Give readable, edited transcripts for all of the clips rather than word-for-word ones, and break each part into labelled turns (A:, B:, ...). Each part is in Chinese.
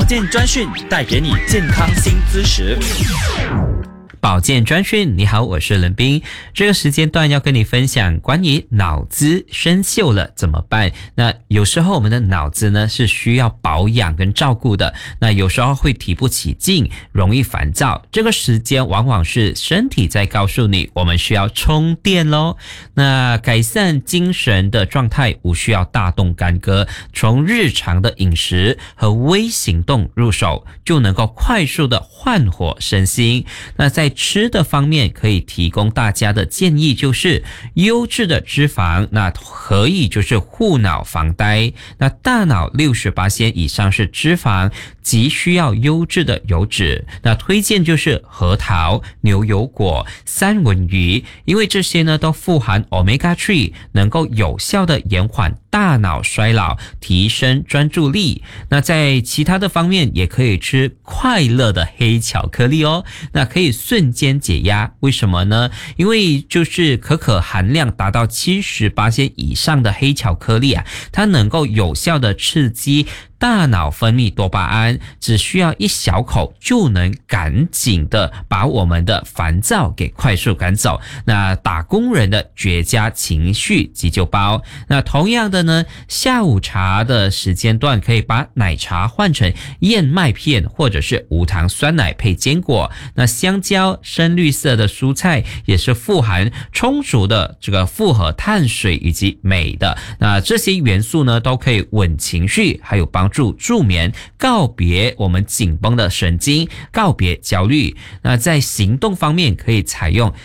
A: 保健专讯带给你健康新知识。
B: 保健专讯，你好，我是冷冰。这个时间段要跟你分享关于脑子生锈了怎么办。那有时候我们的脑子呢是需要保养跟照顾的，那有时候会提不起劲，容易烦躁。这个时间往往是身体在告诉你，我们需要充电咯。那改善精神的状态无需要大动干戈，从日常的饮食和微行动入手，就能够快速的焕活身心。那在吃的方面可以提供大家的建议就是优质的脂肪，那可以就是护脑防呆。那大脑60%以上是脂肪，极需要优质的油脂。那推荐就是核桃、牛油果、三文鱼，因为这些呢都富含 Omega 3，能够有效的延缓大脑衰老，提升专注力。那在其他的方面也可以吃快乐的黑巧克力哦，那可以瞬间解压。为什么呢？因为就是可可含量达到70%以上的黑巧克力啊，它能够有效的刺激大脑分泌多巴胺，只需要一小口就能赶紧的把我们的烦躁给快速赶走。那打工人的绝佳情绪急救包。那同样的呢，下午茶的时间段可以把奶茶换成燕麦片或者是无糖酸奶配坚果。那香蕉、深绿色的蔬菜也是富含充足的这个复合碳水以及镁的。那这些元素呢都可以稳情绪，还有帮助助眠，告别我们紧绷的神经，告别焦虑。那在行动方面可以采用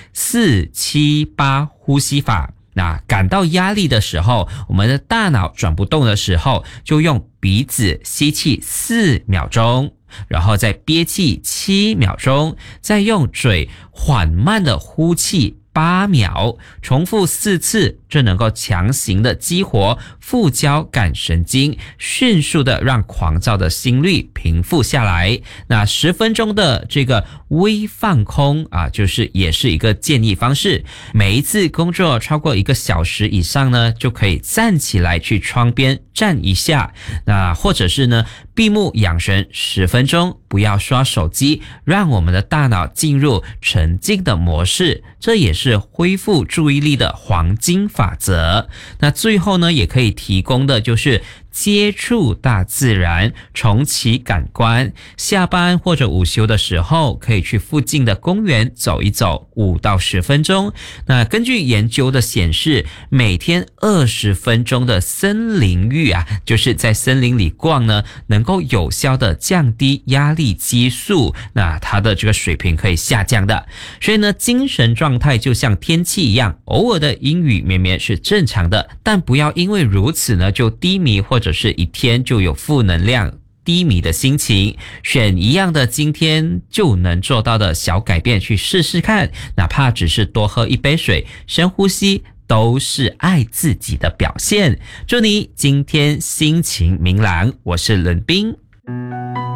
B: 4-7-8呼吸法。那感到压力的时候，我们的大脑转不动的时候，就用鼻子吸气4秒钟，然后再憋气7秒钟，再用嘴缓慢的呼气8秒，重复4次，这能够强行的激活副交感神经，迅速的让狂躁的心率平复下来。那10分钟的这个微放空啊，就是也是一个建议方式。每一次工作超过1个小时以上呢，就可以站起来去窗边站一下。那或者是呢，闭目养神10分钟，不要刷手机，让我们的大脑进入沉静的模式，这也是恢复注意力的黄金法则。那最后呢，也可以提供的就是接触大自然，重启感官。下班或者午休的时候，可以去附近的公园走一走5到10分钟。那根据研究的显示，每天20分钟的森林浴啊，就是在森林里逛呢，能够有效的降低压力激素，那它的这个水平可以下降的。所以呢，精神状态就像天气一样，偶尔的阴雨绵绵是正常的，但不要因为如此呢就低迷，或者是一天就有负能量低迷的心情。选一样的今天就能做到的小改变去试试看，哪怕只是多喝一杯水，深呼吸，都是爱自己的表现。祝你今天心情明朗，我是冷冰。